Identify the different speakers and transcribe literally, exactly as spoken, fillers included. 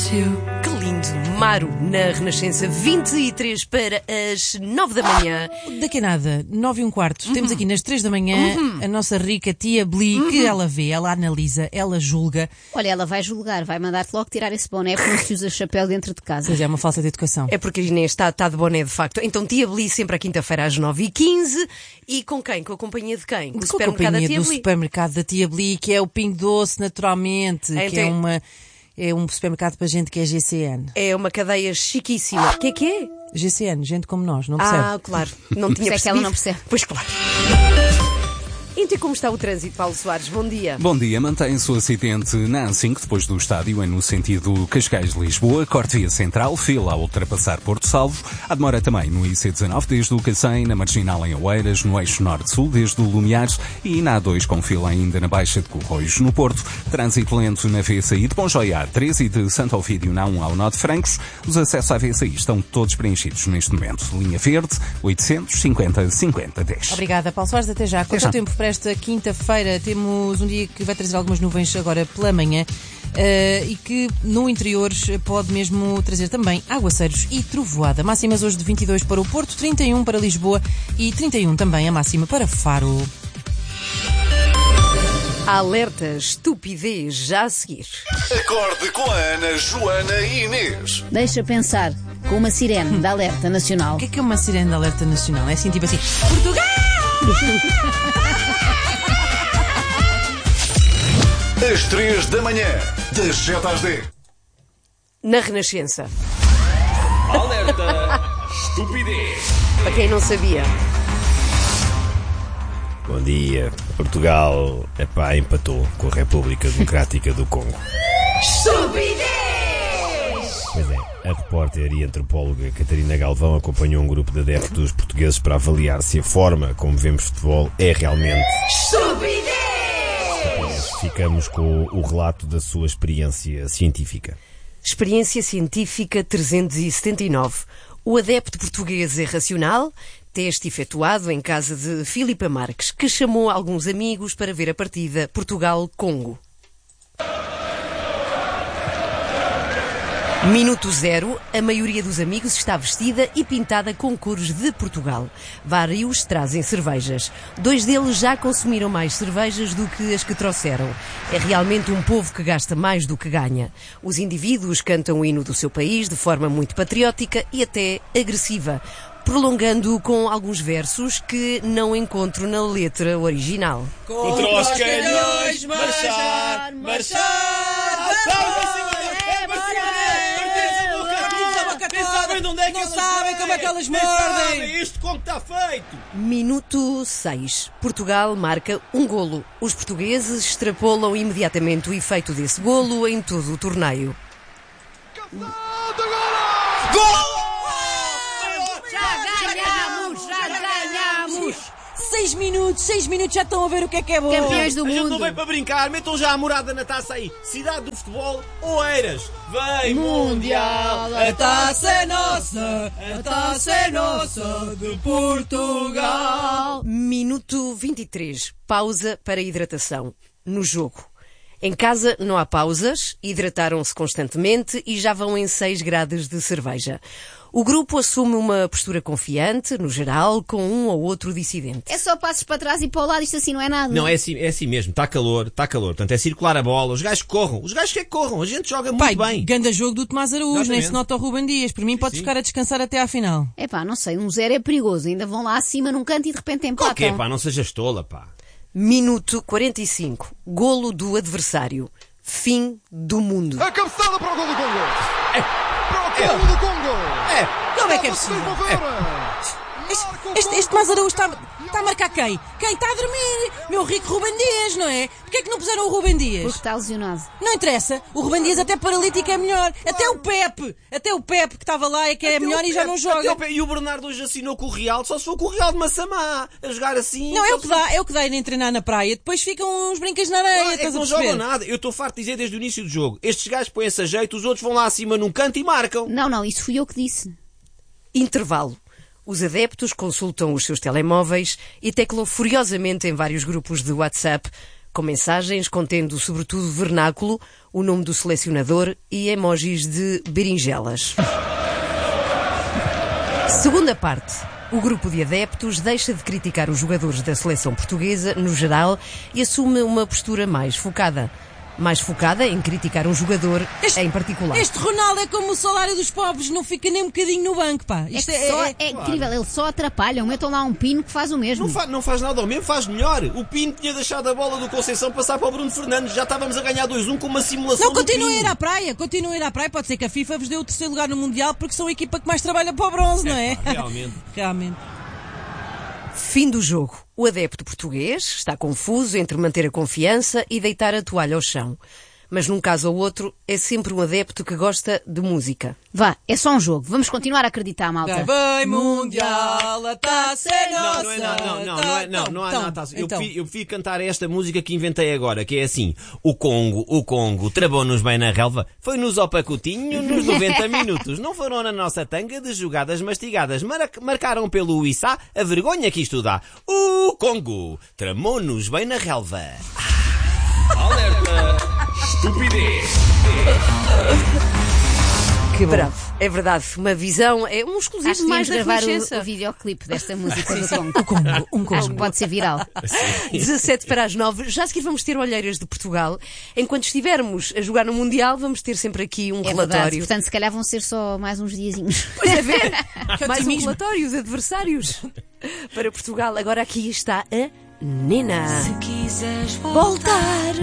Speaker 1: Que lindo! Maro na Renascença, vinte e três para as nove da manhã.
Speaker 2: Daqui a nada, nove e um quarto.
Speaker 1: Uhum.
Speaker 2: Temos aqui nas três da manhã uhum. a nossa rica tia Bli, uhum. que ela vê, ela analisa, ela julga.
Speaker 3: Olha, ela vai julgar, vai mandar-te logo tirar esse boné porque não se usa chapéu dentro de casa.
Speaker 2: Pois é, uma falta de educação.
Speaker 1: É porque a Inês está, está de boné de facto. Então tia Bli sempre à quinta-feira às nove e quinze. E com quem? Com a companhia de quem? Com,
Speaker 2: com
Speaker 1: o supermercado
Speaker 2: a companhia
Speaker 1: da tia
Speaker 2: do
Speaker 1: Bli.
Speaker 2: supermercado da tia Bli, que é o Pingo Doce, naturalmente,
Speaker 1: então...
Speaker 2: que é uma... É um supermercado para gente que é G C N.
Speaker 1: É uma cadeia chiquíssima. O que é que é?
Speaker 2: G C N, gente como nós, não percebe?
Speaker 1: Ah, claro. Não tinha
Speaker 3: percebido.
Speaker 1: percebido.
Speaker 3: É que ela não percebe.
Speaker 1: Pois claro. Então, como está o trânsito, Paulo Soares? Bom dia.
Speaker 4: Bom dia. Mantém-se o acidente na A cinco, depois do estádio, é no sentido Cascais-Lisboa, corte via central, fila a ultrapassar Porto Salvo. Há demora também no I C dezanove, desde o Cacém, na Marginal em Oeiras, no eixo norte-sul, desde o Lumiares, e na A dois, com fila ainda na Baixa de Corroios. No Porto, trânsito lento na V S I de Ponjoia A três e de Santo Ovídio na um ao Nó de Francos. Os acessos à V S I estão todos preenchidos neste momento. Linha Verde, oitocentos, cinquenta, cinquenta, dez.
Speaker 2: Obrigada, Paulo Soares. Até já. Quanto tempo para esta quinta-feira? Temos um dia que vai trazer algumas nuvens agora pela manhã uh, e que no interior pode mesmo trazer também aguaceiros e trovoada. Máximas hoje de vinte e dois para o Porto, trinta e um para Lisboa e trinta e um também a máxima para Faro.
Speaker 1: Alerta estupidez já a seguir.
Speaker 5: Acorde com a Ana, Joana e Inês.
Speaker 3: Deixa pensar, com uma sirene de alerta nacional.
Speaker 2: O que é que é uma sirene de alerta nacional? É assim tipo assim, Portugal!
Speaker 5: Às três da manhã, das sete às dez.
Speaker 1: Na Renascença.
Speaker 5: Alerta estupidez.
Speaker 1: Para quem não sabia.
Speaker 6: Bom dia. Portugal, epá, empatou com a República Democrática do Congo.
Speaker 1: Estupidez!
Speaker 6: Pois é, a repórter e antropóloga Catarina Galvão acompanhou um grupo de adeptos portugueses para avaliar se a forma como vemos futebol é realmente...
Speaker 1: Estupidez!
Speaker 6: Ficamos com o relato da sua experiência científica.
Speaker 1: Experiência Científica trezentos e setenta e nove. O adepto português é racional. Teste efetuado em casa de Filipa Marques, que chamou alguns amigos para ver a partida Portugal-Congo. Minuto zero, a maioria dos amigos está vestida e pintada com cores de Portugal. Vários trazem cervejas. Dois deles já consumiram mais cervejas do que as que trouxeram. É realmente um povo que gasta mais do que ganha. Os indivíduos cantam o hino do seu país de forma muito patriótica e até agressiva, prolongando com alguns versos que não encontro na letra original.
Speaker 7: Contra os canhões, marchar, marchar,
Speaker 2: não sabem como é que elas mordem.
Speaker 7: Isto como está feito.
Speaker 1: Minuto seis. Portugal marca um golo. Os portugueses extrapolam imediatamente o efeito desse golo em todo o torneio.
Speaker 7: Gol!
Speaker 3: Já ganhamos, já ganhamos.
Speaker 2: Seis minutos, seis minutos já estão a ver o que é que é bom.
Speaker 3: Campeões do
Speaker 7: A gente
Speaker 3: mundo.
Speaker 7: não veio para brincar, metam já a morada na taça aí. Cidade do futebol, Oeiras. Vem Mundial,
Speaker 2: A taça é nossa, a taça é nossa de Portugal.
Speaker 1: Minuto vinte e três. Pausa para hidratação. No jogo. Em casa não há pausas, hidrataram-se constantemente e já vão em seis gradas de cerveja. O grupo assume uma postura confiante, no geral, com um ou outro dissidente.
Speaker 3: É só passos para trás e para o lado, isto assim não é nada.
Speaker 7: Não, é assim, é assim mesmo. Está calor, está calor. Portanto, é circular a bola. Os gajos corram. Os gajos que é que corram. A gente joga muito
Speaker 2: Pai,
Speaker 7: bem.
Speaker 2: ganda jogo do Tomás Araújo, nem
Speaker 7: Exatamente.
Speaker 2: se nota o Ruben Dias. Por mim pode
Speaker 7: Sim.
Speaker 2: ficar a descansar até à final.
Speaker 3: É pá, não sei, um zero é perigoso. Ainda vão lá acima num canto e de repente empatam.
Speaker 7: O quê, pá? Não sejas tola, pá.
Speaker 1: Minuto quarenta e cinco. Golo do adversário. Fim do mundo.
Speaker 8: A cabeçada para o gol do Congo.
Speaker 7: É.
Speaker 8: Para o gol do Congo.
Speaker 7: É.
Speaker 2: Como é que é possível? Este, este, este Tomás Araújo está, está a marcar quem? Quem está a dormir? Meu rico Ruben Dias, não é? Porquê é que não puseram o Ruben Dias?
Speaker 3: Porque está lesionado.
Speaker 2: Não interessa. O Ruben Dias até paralítico é melhor. Até o Pepe. Até o Pepe que estava lá é que é
Speaker 7: Até
Speaker 2: melhor
Speaker 7: o
Speaker 2: e já
Speaker 7: Pepe,
Speaker 2: não
Speaker 7: até
Speaker 2: joga.
Speaker 7: o Pepe. E o Bernardo hoje assinou com o Real, só se for com o Real de Massamá. A jogar assim.
Speaker 2: Não, é
Speaker 7: só
Speaker 2: o que
Speaker 7: se-
Speaker 2: dá. É o que dá ir treinar na praia. Depois ficam uns brincas na areia.
Speaker 7: Ah, é que
Speaker 2: Estás a
Speaker 7: não
Speaker 2: perceber?
Speaker 7: jogam nada. Eu estou farto de dizer desde o início do jogo. Estes gajos põem-se a jeito, os outros vão lá acima num canto e marcam.
Speaker 3: Não, não, isso fui eu que disse.
Speaker 1: Intervalo. Os adeptos consultam os seus telemóveis e teclam furiosamente em vários grupos de WhatsApp. com mensagens contendo sobretudo vernáculo, o nome do selecionador e emojis de berinjelas. Segunda parte. O grupo de adeptos deixa de criticar os jogadores da seleção portuguesa, no geral, e assume uma postura mais focada. Mais focada em criticar um jogador
Speaker 2: este,
Speaker 1: em particular.
Speaker 2: Este Ronaldo é como o salário dos pobres, não fica nem um bocadinho no banco, pá.
Speaker 3: É,
Speaker 2: Isto
Speaker 3: que
Speaker 2: é,
Speaker 3: só,
Speaker 2: é,
Speaker 3: é incrível, ele só atrapalha. Metam lá um pino que faz o mesmo.
Speaker 7: Não, fa não faz nada ao mesmo, faz melhor. O Pino tinha deixado a bola do Conceição passar para o Bruno Fernandes. Já estávamos a ganhar dois a um com uma simulação.
Speaker 2: Não,
Speaker 7: do
Speaker 2: continuem a
Speaker 7: Pino.
Speaker 2: ir à praia, continuem a ir à praia. Pode ser que a FIFA vos dê o terceiro lugar no Mundial porque são a equipa que mais trabalha para o bronze, não é?
Speaker 7: Pá, realmente.
Speaker 2: Realmente.
Speaker 1: Fim do jogo. O adepto português está confuso entre manter a confiança e deitar a toalha ao chão. Mas num caso ou outro, é sempre um adepto que gosta de música.
Speaker 3: Vá, é só um jogo. Vamos continuar a acreditar, malta.
Speaker 2: Vai Mundial, a taça é nossa.
Speaker 7: Não, não, não, não, não, é, não, não há
Speaker 2: Então,
Speaker 7: nada. Eu,
Speaker 2: então.
Speaker 7: prefiro, eu prefiro cantar esta música que inventei agora, que é assim: o Congo, o Congo, travou-nos bem na relva, foi-nos ao pacotinho nos noventa minutos. Não foram na nossa tanga de jogadas mastigadas. Mar marcaram pelo Issá a vergonha que isto dá. O Congo tramou-nos bem na relva.
Speaker 5: Alerta! Estupidez!
Speaker 1: Que bravo. É verdade, uma visão, é um exclusivo
Speaker 3: Acho que
Speaker 1: mais
Speaker 3: devíamos
Speaker 1: da
Speaker 3: gravar
Speaker 1: Renascença.
Speaker 3: o, o videoclipe desta música do Congo.
Speaker 2: O Congo, um Congo.
Speaker 3: Acho que pode ser viral.
Speaker 1: dezassete para as nove. Já a seguir vamos ter Olheiras de Portugal. Enquanto estivermos a jogar no Mundial, vamos ter sempre aqui um
Speaker 3: É verdade.
Speaker 1: relatório.
Speaker 3: Portanto, se calhar vão ser só mais uns diazinhos.
Speaker 1: Pois é, ver.
Speaker 2: Que
Speaker 1: Mais um
Speaker 2: otimismo.
Speaker 1: relatório, os adversários para Portugal. Agora aqui está a Nena.
Speaker 9: Se quiseres
Speaker 1: Voltar.